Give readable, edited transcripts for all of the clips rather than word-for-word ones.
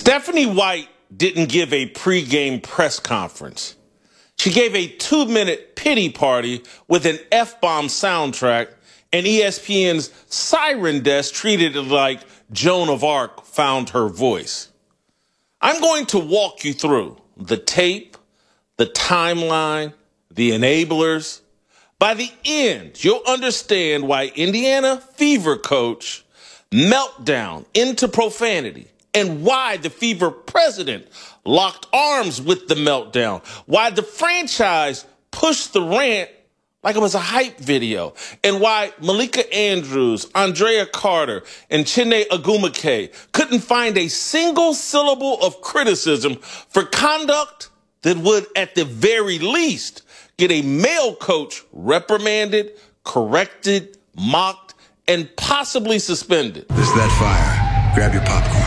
Stephanie White didn't give a pregame press conference. She gave a 2-minute pity party with an F-bomb soundtrack, and ESPN's Siren Desk treated it like Joan of Arc found her voice. I'm going to walk you through the tape, the timeline, the enablers. By the end, you'll understand why Indiana Fever coach meltdown into profanity, and why the Fever president locked arms with the meltdown, why the franchise pushed the rant like it was a hype video, and why Malika Andrews, Andrea Carter, and Chiney Ogwumike couldn't find a single syllable of criticism for conduct that would, at the very least, get a male coach reprimanded, corrected, mocked, and possibly suspended. This is that fire. Grab your popcorn.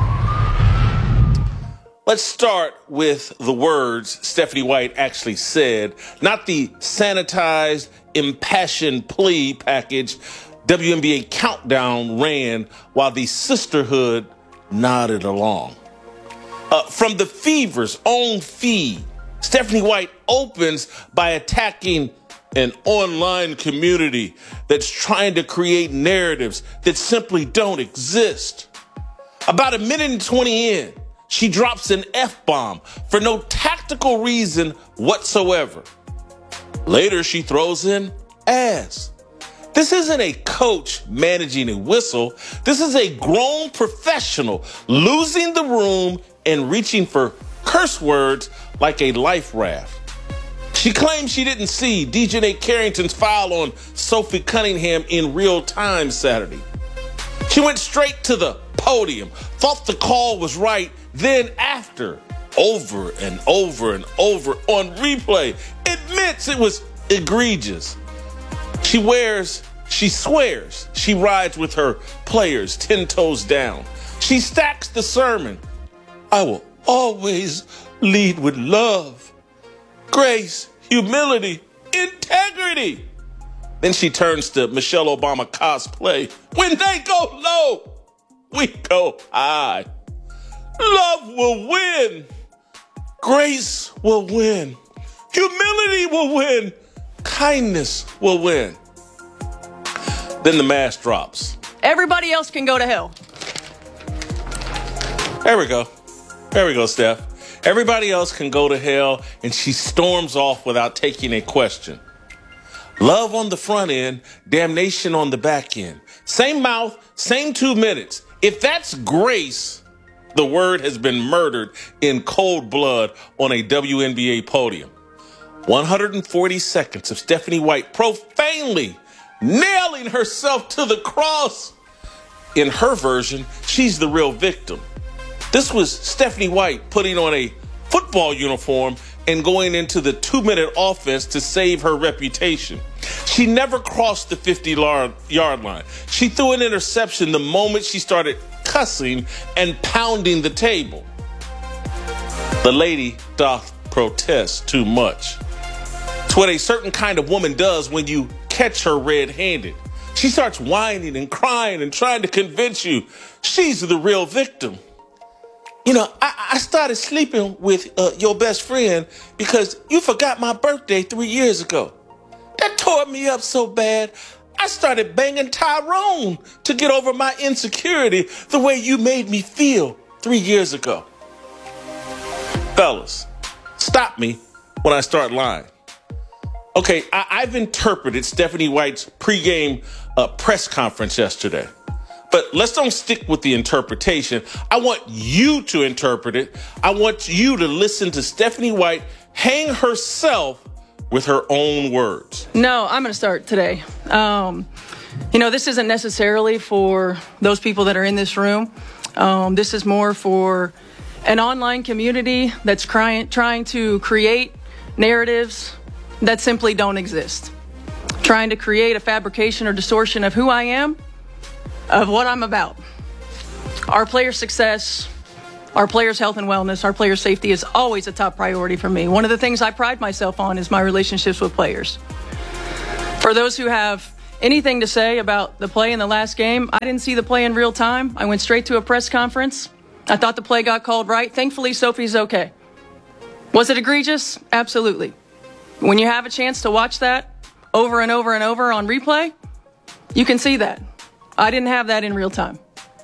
Let's start with the words Stephanie White actually said, not the sanitized, impassioned plea package WNBA Countdown ran while the sisterhood nodded along. From the Fever's own feed, Stephanie White opens by attacking an online community that's trying to create narratives that simply don't exist. About a minute and 20 in, she drops an F-bomb for no tactical reason whatsoever. Later, she throws in ass. This isn't a coach managing a whistle. This is a grown professional losing the room and reaching for curse words like a life raft. She claims she didn't see DiJonai Carrington's foul on Sophie Cunningham in real time Saturday. She went straight to the podium, thought the call was right, then after, over and over and over on replay, admits it was egregious. She swears she rides with her players 10 toes down. She stacks the sermon. I will always lead with love, grace, humility, integrity. Then she turns to Michelle Obama cosplay. When they go low, we go high. Love will win. Grace will win. Humility will win. Kindness will win. Then the mask drops. Everybody else can go to hell. There we go. There we go, Steph. Everybody else can go to hell, and she storms off without taking a question. Love on the front end, damnation on the back end. Same mouth, same 2 minutes. If that's grace, the word has been murdered in cold blood on a WNBA podium. 140 seconds of Stephanie White profanely nailing herself to the cross. In her version, she's the real victim. This was Stephanie White putting on a football uniform and going into the 2-minute offense to save her reputation. She never crossed the 50-yard line. She threw an interception the moment she started cussing and pounding the table. The lady doth protest too much. It's what a certain kind of woman does when you catch her red-handed. She starts whining and crying and trying to convince you she's the real victim. You know, I started sleeping with your best friend because you forgot my birthday 3 years ago. That tore me up so bad, I started banging Tyrone to get over my insecurity the way you made me feel 3 years ago. Fellas, stop me when I start lying. Okay, I've interpreted Stephanie White's pregame press conference yesterday. But let's don't stick with the interpretation. I want you to interpret it. I want you to listen to Stephanie White hang herself with her own words. No, I'm going to start today. This isn't necessarily for those people that are in this room. This is more for an online community that's trying to create narratives that simply don't exist. Trying to create a fabrication or distortion of who I am, of what I'm about. Our players' success, our players' health and wellness, our players' safety is always a top priority for me. One of the things I pride myself on is my relationships with players. For those who have anything to say about the play in the last game, I didn't see the play in real time. I went straight to a press conference. I thought the play got called right. Thankfully, Sophie's okay. Was it egregious? Absolutely. When you have a chance to watch that over and over and over on replay, you can see that. I didn't have that in real time.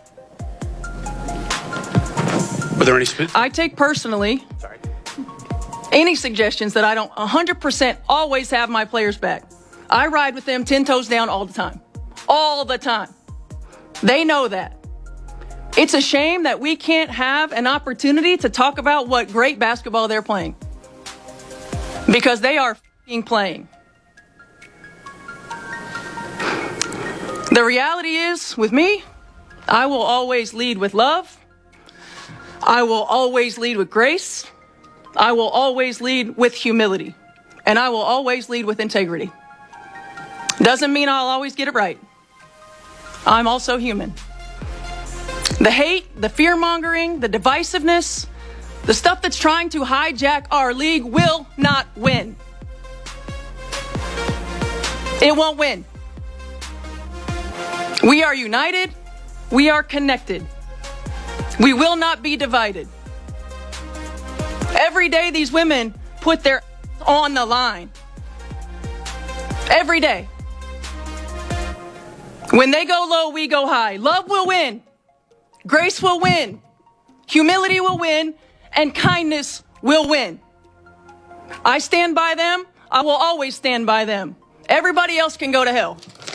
Were there any I take personally any suggestions that I don't 100% always have my players back. I ride with them 10 toes down all the time. All the time. They know that. It's a shame that we can't have an opportunity to talk about what great basketball they're playing. Because they are f***ing playing. The reality is, with me, I will always lead with love. I will always lead with grace. I will always lead with humility. And I will always lead with integrity. Doesn't mean I'll always get it right. I'm also human. The hate, the fear-mongering, the divisiveness, the stuff that's trying to hijack our league will not win. It won't win. We are united. We are connected. We will not be divided. Every day these women put their on the line. Every day. When they go low, we go high. Love will win. Grace will win. Humility will win. And kindness will win. I stand by them. I will always stand by them. Everybody else can go to hell.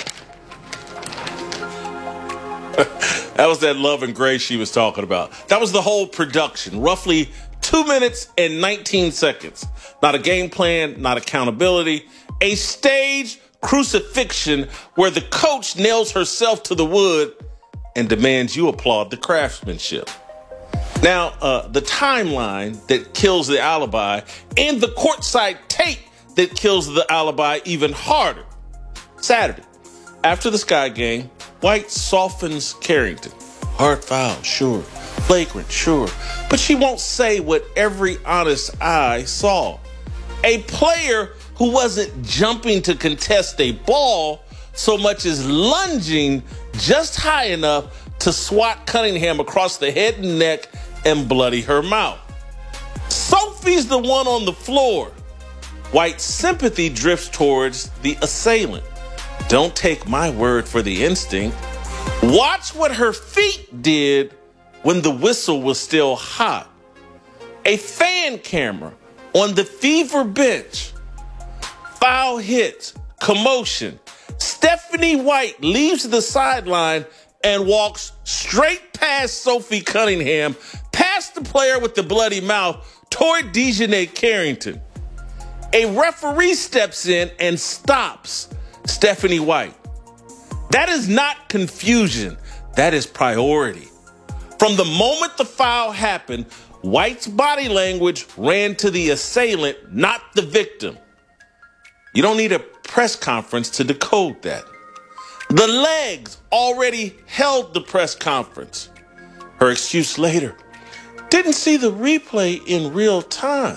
That was that love and grace she was talking about. That was the whole production. Roughly 2 minutes and 19 seconds. Not a game plan, not accountability. A stage crucifixion where the coach nails herself to the wood and demands you applaud the craftsmanship. Now, the timeline that kills the alibi and the courtside tape that kills the alibi even harder. Saturday, after the Sky game, White softens Carrington. Hard foul, sure. Flagrant, sure. But she won't say what every honest eye saw. A player who wasn't jumping to contest a ball so much as lunging just high enough to swat Cunningham across the head and neck and bloody her mouth. Sophie's the one on the floor. White's sympathy drifts towards the assailant. Don't take my word for the instinct. Watch what her feet did when the whistle was still hot. A fan camera on the Fever bench. Foul hits, commotion. Stephanie White leaves the sideline and walks straight past Sophie Cunningham, past the player with the bloody mouth, toward Dejanay Carrington. A referee steps in and stops Stephanie White. That is not confusion. That is priority. From the moment the foul happened, White's body language ran to the assailant, not the victim. You don't need a press conference to decode that. The legs already held the press conference. Her excuse later, didn't see the replay in real time.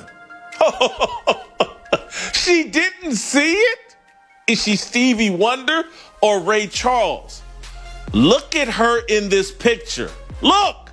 She didn't see it? Is she Stevie Wonder or Ray Charles? Look at her in this picture. Look!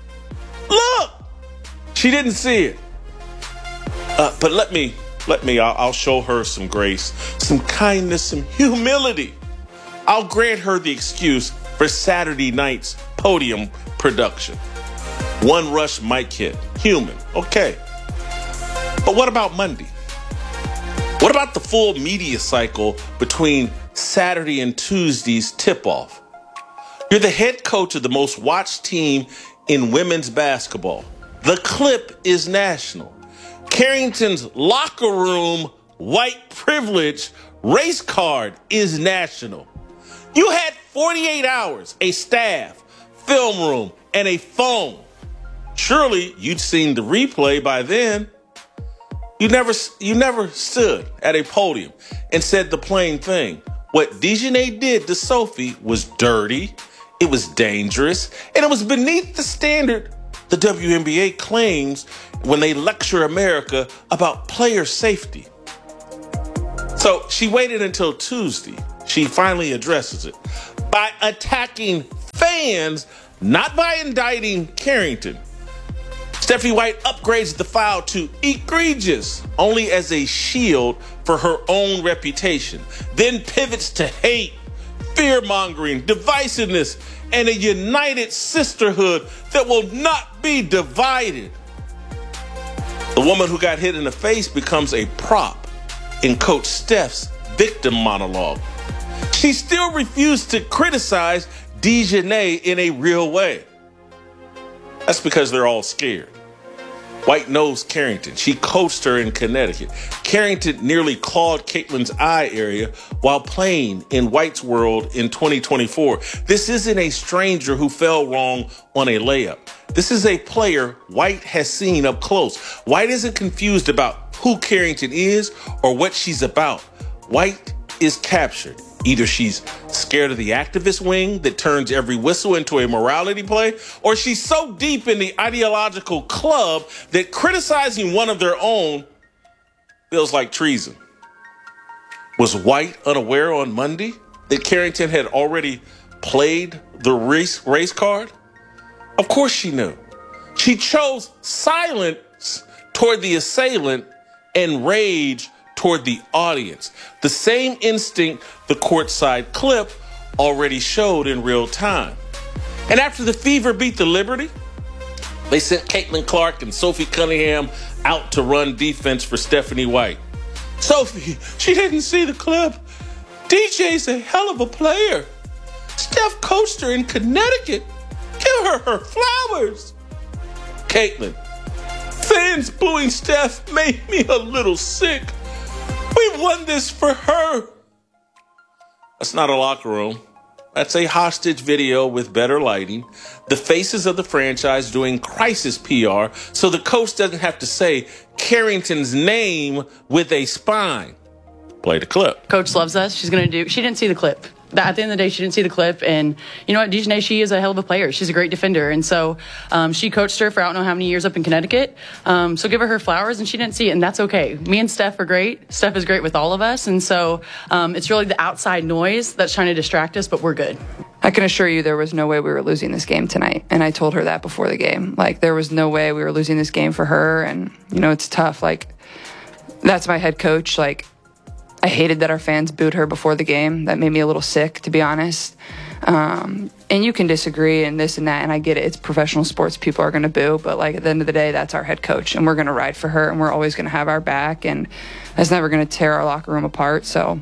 She didn't see it. But I'll show her some grace, some kindness, some humility. I'll grant her the excuse for Saturday night's podium production. One rush mic hit. Human. Okay. But what about Monday? What about the full media cycle between Saturday and Tuesday's tip-off? You're the head coach of the most watched team in women's basketball. The clip is national. Carrington's locker room white privilege race card is national. You had 48 hours, a staff, film room, and a phone. Surely you'd seen the replay by then. You never stood at a podium and said the plain thing. What Dejanay did to Sophie was dirty, it was dangerous, and it was beneath the standard the WNBA claims when they lecture America about player safety. So she waited until Tuesday. She finally addresses it by attacking fans, not by indicting Carrington. Stephanie White upgrades the foul to egregious only as a shield for her own reputation, then pivots to hate, fear-mongering, divisiveness, and a united sisterhood that will not be divided. The woman who got hit in the face becomes a prop in Coach Steph's victim monologue. She still refused to criticize DiJonai in a real way. That's because they're all scared. White knows Carrington. She coached her in Connecticut. Carrington nearly clawed Caitlin's eye area while playing in White's world in 2024. This isn't a stranger who fell wrong on a layup. This is a player White has seen up close. White isn't confused about who Carrington is or what she's about. White is captured. Either she's scared of the activist wing that turns every whistle into a morality play, or she's so deep in the ideological club that criticizing one of their own feels like treason. Was White unaware on Monday that Carrington had already played the race card? Of course she knew. She chose silence toward the assailant and rage toward the audience. The same instinct the courtside clip already showed in real time. And after the Fever beat the Liberty, they sent Caitlin Clark and Sophie Cunningham out to run defense for Stephanie White. Sophie, she didn't see the clip. DJ's a hell of a player. Steph coached her in Connecticut. Give her her flowers. Caitlin, fans booing Steph made me a little sick. We won this for her. That's not a locker room. That's a hostage video with better lighting. The faces of the franchise doing crisis PR so the coach doesn't have to say Carrington's name with a spine. Play the clip. Coach loves us. She didn't see the clip. At the end of the day, she didn't see the clip. And you know what? DiJonai, she is a hell of a player. She's a great defender. And so she coached her for I don't know how many years up in Connecticut. So give her flowers, and she didn't see it, and that's okay. Me and Steph are great. Steph is great with all of us. And so it's really the outside noise that's trying to distract us, but we're good. I can assure you there was no way we were losing this game tonight. And I told her that before the game. Like, there was no way we were losing this game for her. And, you know, it's tough. Like, that's my head coach. Like, I hated that our fans booed her before the game. That made me a little sick, to be honest. And you can disagree and this and that, and I get it. It's professional sports. People are going to boo. But, like, at the end of the day, that's our head coach, and we're going to ride for her, and we're always going to have our back, and that's never going to tear our locker room apart. So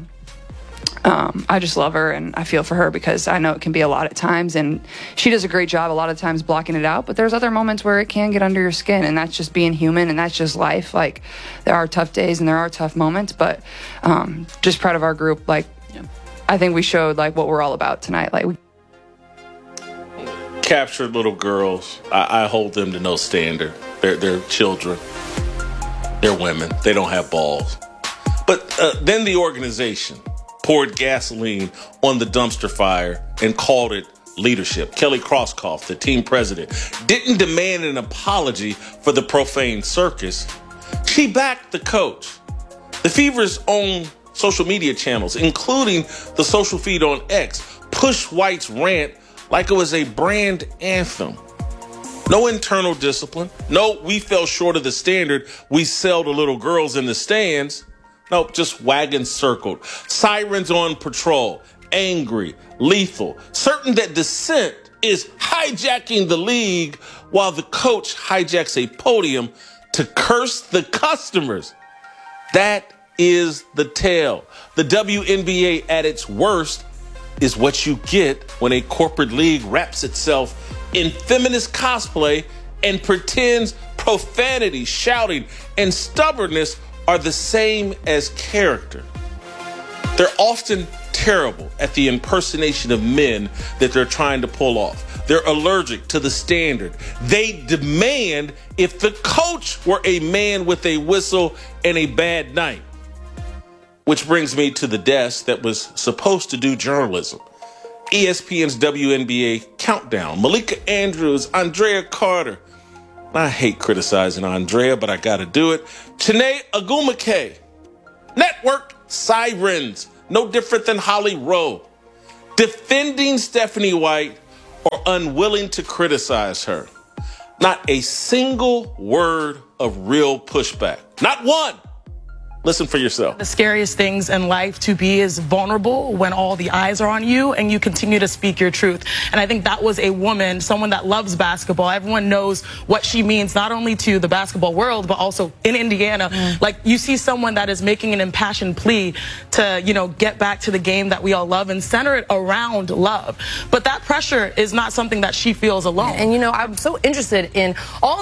I just love her, and I feel for her because I know it can be a lot at times, and she does a great job a lot of times blocking it out, but there's other moments where it can get under your skin, and that's just being human, and that's just life. Like, there are tough days and there are tough moments, but just proud of our group. Like, I think we showed, like, what we're all about tonight. Like, we captured little girls. I hold them to no standard. They're children. They're women. They don't have balls. But then the organization poured gasoline on the dumpster fire and called it leadership. Kelly Krauskopf, the team president, didn't demand an apology for the profane circus. She backed the coach. The Fever's own social media channels, including the social feed on X, pushed White's rant like it was a brand anthem. No internal discipline. No, we fell short of the standard we sell to little girls in the stands. Nope, just wagons circled, sirens on patrol, angry, lethal, certain that dissent is hijacking the league while the coach hijacks a podium to curse the customers. That is the tale. The WNBA at its worst is what you get when a corporate league wraps itself in feminist cosplay and pretends profanity, shouting, and stubbornness are the same as character. They're often terrible at the impersonation of men that they're trying to pull off. They're allergic to the standard. They demand if the coach were a man with a whistle and a bad night. Which brings me to the desk that was supposed to do journalism. ESPN's WNBA Countdown. Malika Andrews, Andrea Carter. I hate criticizing Andrea, but I gotta do it. Chiney Ogwumike. Network sirens. No different than Holly Rowe. Defending Stephanie White or unwilling to criticize her. Not a single word of real pushback. Not one. Listen for yourself. The scariest things in life to be is vulnerable when all the eyes are on you and you continue to speak your truth. And I think that was a woman, someone that loves basketball. Everyone knows what she means, not only to the basketball world, but also in Indiana. Like, you see someone that is making an impassioned plea to, you know, get back to the game that we all love and center it around love. But that pressure is not something that she feels alone. And, you know, I'm so interested in all